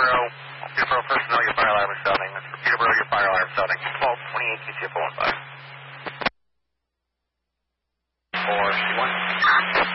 Peterborough personnel, your fire alarm is sounding. This is Peterborough, your fire alarm sounding. 1228 QCF 415. 421.